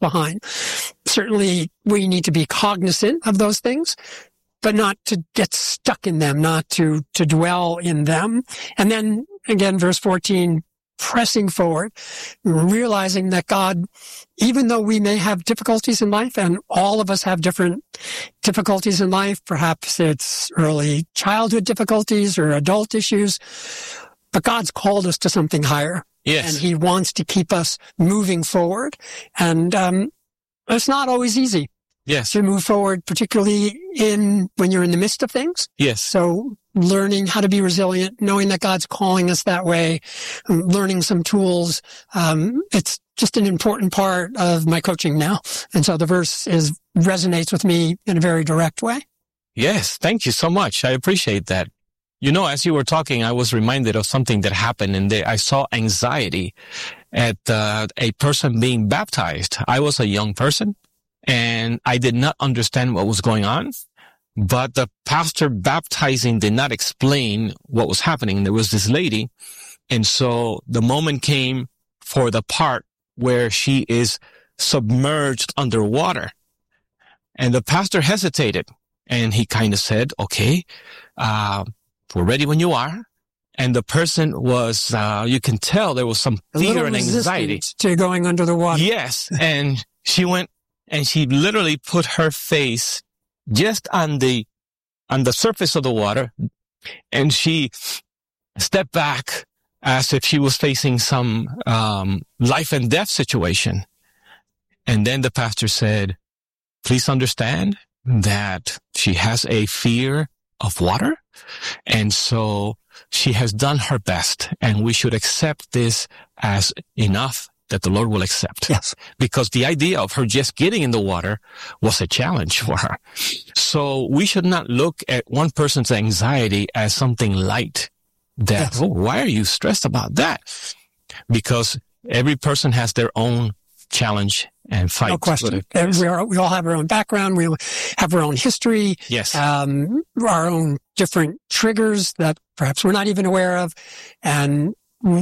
behind. Certainly, we need to be cognizant of those things, but not to get stuck in them, not to dwell in them. And then again, verse 14, pressing forward, realizing that God, even though we may have difficulties in life, and all of us have different difficulties in life, perhaps it's early childhood difficulties or adult issues, but God's called us to something higher. Yes. And He wants to keep us moving forward. And it's not always easy. Yes. To move forward, particularly when you're in the midst of things. Yes. So learning how to be resilient, knowing that God's calling us that way, learning some tools. It's just an important part of my coaching now. And so the verse resonates with me in a very direct way. Yes. Thank you so much. I appreciate that. You know, as you were talking, I was reminded of something that happened, and I saw anxiety at a person being baptized. I was a young person, and I did not understand what was going on, but the pastor baptizing did not explain what was happening. There was this lady, and so the moment came for the part where she is submerged underwater. And the pastor hesitated, and he kind of said, okay, we're ready when you are. And the person was, you can tell there was some fear and anxiety to going under the water. Yes. And she went, and she literally put her face just on the surface of the water, and she stepped back as if she was facing some life and death situation. And then the pastor said, please understand that she has a fear of water, and so she has done her best, and we should accept this as enough that the Lord will accept. Yes. Because the idea of her just getting in the water was a challenge for her. So we should not look at one person's anxiety as something light. That, yes. Oh, why are you stressed about that? Because every person has their own challenge and fight. No question. We all have our own background. We have our own history. Yes. Our own different triggers that perhaps we're not even aware of. And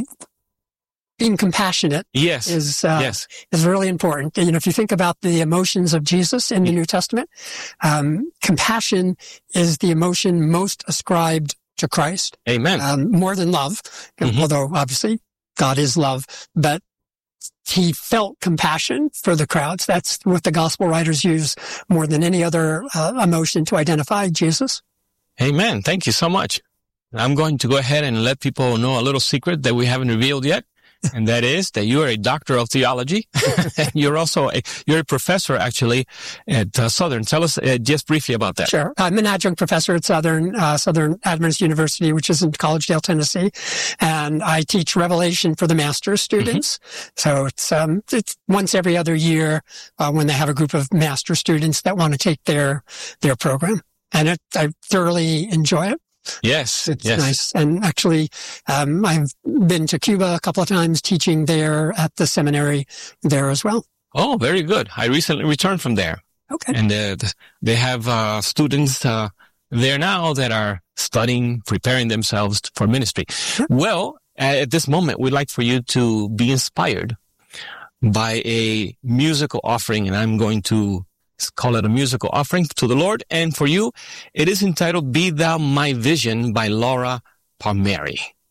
being compassionate is really important. You know, if you think about the emotions of Jesus in the New Testament, compassion is the emotion most ascribed to Christ. Amen. More than love, although obviously God is love, but He felt compassion for the crowds. That's what the gospel writers use more than any other emotion to identify Jesus. Amen. Thank you so much. I'm going to go ahead and let people know a little secret that we haven't revealed yet. And that is that you are a doctor of theology. You're also you're a professor, actually, at Southern. Tell us just briefly about that. Sure. I'm an adjunct professor at Southern Adventist University, which is in Collegedale, Tennessee. And I teach Revelation for the master's students. So it's once every other year when they have a group of master students that want to take their program. And I thoroughly enjoy it. Yes. It's nice. And actually, I've been to Cuba a couple of times teaching there at the seminary there as well. Oh, very good. I recently returned from there. Okay. And they have students there now that are studying, preparing themselves for ministry. Sure. Well, at this moment, we'd like for you to be inspired by a musical offering, and I'm going to call it a musical offering to the Lord. And for you, it is entitled Be Thou My Vision by Laura Palmieri.